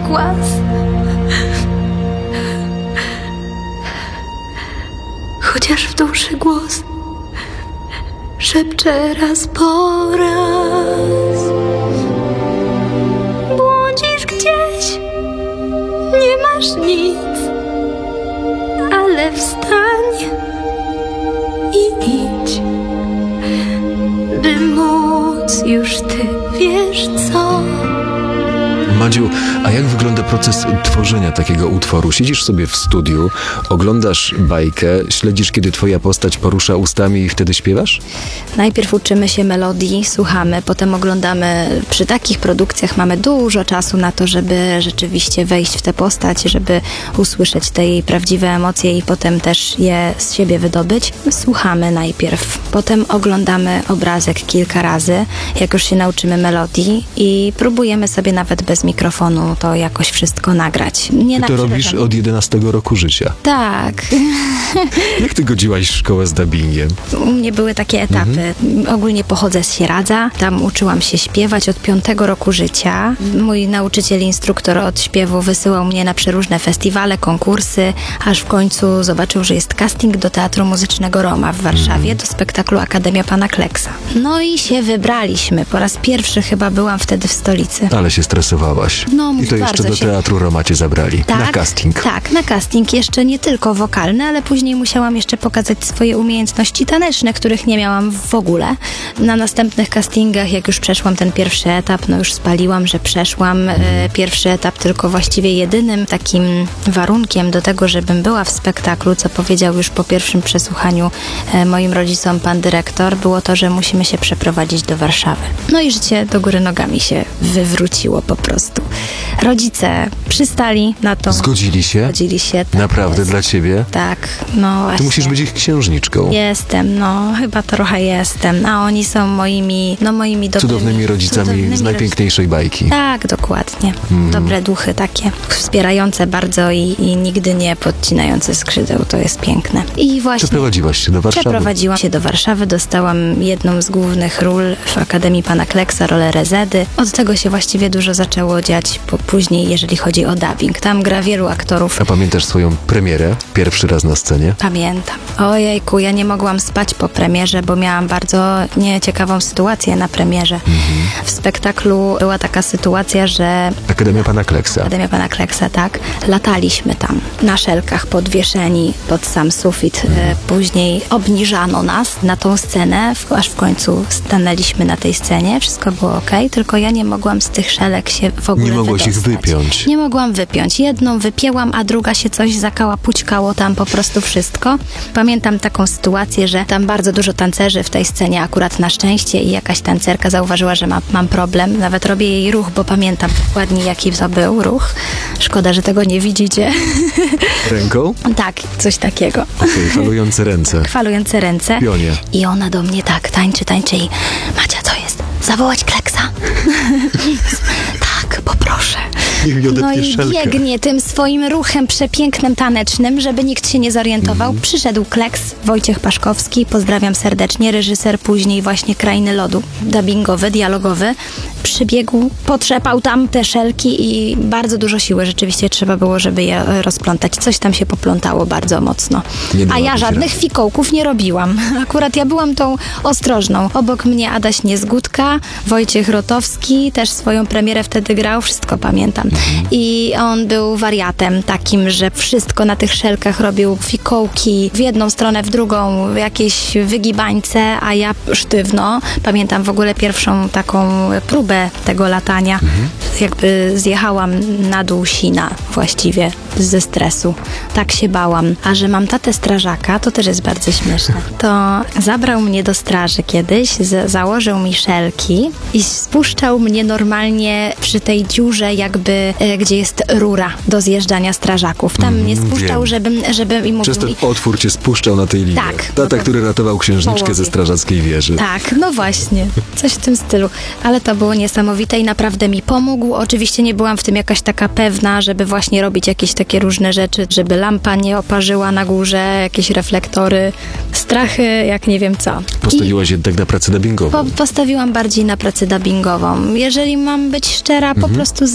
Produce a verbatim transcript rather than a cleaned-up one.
głaz. Chociaż w duszy głos szepcze raz po raz. Błądzisz gdzieś, nie masz nic, ale wstań i idź, by móc już ty wiesz co. Madziu, a jak wygląda proces tworzenia takiego utworu? Siedzisz sobie w studiu, oglądasz bajkę, śledzisz, kiedy twoja postać porusza ustami i wtedy śpiewasz? Najpierw uczymy się melodii, słuchamy, potem oglądamy. Przy takich produkcjach mamy dużo czasu na to, żeby rzeczywiście wejść w tę postać, żeby usłyszeć te jej prawdziwe emocje i potem też je z siebie wydobyć. Słuchamy najpierw, potem oglądamy obrazek kilka razy, jak już się nauczymy melodii i próbujemy sobie nawet bez mikrofonu to jakoś wszystko nagrać. Nie ty to robisz od jedenastego roku życia. Tak. Jak ty godziłaś szkołę z dubbingiem? U mnie były takie etapy. Mhm. Ogólnie pochodzę z Sieradza. Tam uczyłam się śpiewać od piątego roku życia. Mój nauczyciel, instruktor od śpiewu wysyłał mnie na przeróżne festiwale, konkursy, aż w końcu zobaczył, że jest casting do Teatru Muzycznego Roma w Warszawie, mhm. do spektaklu Akademia Pana Kleksa. No i się wybraliśmy. Po raz pierwszy chyba byłam wtedy w stolicy. Ale się stresowałaś. No, i to jeszcze do się... Teatru Roma cię zabrali. Tak, na casting. Tak, na casting. Jeszcze nie tylko wokalny, ale później musiałam jeszcze pokazać swoje umiejętności taneczne, których nie miałam w ogóle. Na następnych castingach, jak już przeszłam ten pierwszy etap, no już spaliłam, że przeszłam e, pierwszy etap, tylko właściwie jedynym takim warunkiem do tego, żebym była w spektaklu, co powiedział już po pierwszym przesłuchaniu e, moim rodzicom pan dyrektor, było to, że musimy się przeprowadzić do Warszawy. No i życie do góry nogami się wywróciło po prostu. Rodzice przystali na to. Zgodzili się? Zgodzili się. Tak Naprawdę jest. Dla ciebie? Tak, no właśnie. Ty musisz być ich księżniczką. Jestem, no chyba trochę jestem. A oni są moimi, no moimi dobrymi... Cudownymi rodzicami cudownymi z najpiękniejszej bajki. Tak, dokładnie. Mm. Dobre duchy takie. Wspierające bardzo i, i nigdy nie podcinające skrzydeł. To jest piękne. I właśnie... Przeprowadziłaś się do Warszawy? Przeprowadziłam się do Warszawy. Dostałam jedną z głównych ról w Akademii Pana Kleksa, rolę Rezedy. Od tego się właściwie dużo zaczęło dziać po, później, jeżeli chodzi o dubbing. Tam gra wielu aktorów. A pamiętasz swoją premierę? Pierwszy raz na scenie? Pamiętam. Ojejku, ja nie mogłam spać po premierze, bo miałam bardzo nieciekawą sytuację na premierze. Mhm. W spektaklu była taka sytuacja, że... Akademia Pana Kleksa. Akademia Pana Kleksa, tak. Lataliśmy tam na szelkach podwieszeni pod sam sufit. Mhm. Później obniżano nas na tą scenę, aż w końcu stanęliśmy na tej scenie. Wszystko było okej, tylko ja nie mogłam z tych szelek się w ogóle Nie mogłaś wydostać. ich wypiąć. Nie mogłam wypiąć. Jedną wypięłam, a druga się coś zakałapućkało tam po prostu wszystko. Pamiętam taką sytuację, że tam bardzo dużo tancerzy w tej scenie akurat na szczęście i jakaś tancerka zauważyła, że ma, mam problem. Nawet robię jej ruch, bo pamiętam dokładnie jaki to był ruch. Szkoda, że tego nie widzicie. Ręką? Tak, coś takiego. Okej, okay, falujące ręce. Falujące ręce. Pionie. I ona do mnie tak tańczy, tańczy i Madzia, co jest? Zawołać Kleksa? Tak, poproszę. No i szelkę. biegnie tym swoim ruchem przepięknym, tanecznym, żeby nikt się nie zorientował. Mm. Przyszedł Kleks, Wojciech Paszkowski, pozdrawiam serdecznie, reżyser później właśnie Krainy Lodu, dubbingowy, dialogowy. Przybiegł, potrzepał tam te szelki i bardzo dużo siły rzeczywiście trzeba było, żeby je rozplątać. Coś tam się poplątało bardzo mocno. A ja żadnych raz. fikołków nie robiłam. Akurat ja byłam tą ostrożną. Obok mnie Adaś Niezgódka, Wojciech Rotowski, też swoją premierę wtedy grał, wszystko pamiętam. I on był wariatem takim, że wszystko na tych szelkach robił fikołki w jedną stronę, w drugą, jakieś wygibańce, a ja sztywno. Pamiętam w ogóle pierwszą taką próbę tego latania. Mhm. Jakby zjechałam na dół sina właściwie ze stresu. Tak się bałam. A że mam tatę strażaka, to też jest bardzo śmieszne. To zabrał mnie do straży kiedyś, z- założył mi szelki i spuszczał mnie normalnie przy tej dziurze jakby, e, gdzie jest rura do zjeżdżania strażaków. Tam mm, mnie spuszczał, wiem. żebym, żebym i mówił Przez ten mi... otwór cię spuszczał na tej linii. Tak. Tata, który ratował księżniczkę połowie. ze strażackiej wieży. Tak, no właśnie. Coś w tym stylu. Ale to było niesamowite i naprawdę mi pomógł. Oczywiście nie byłam w tym jakaś taka pewna, żeby właśnie robić jakieś takie różne rzeczy, żeby lampa nie oparzyła na górze, jakieś reflektory, strachy, jak nie wiem co. Postawiłaś I jednak na pracę dubbingową. Po, postawiłam bardziej na pracę dubbingową. Jeżeli mam być szczera, po mhm. prostu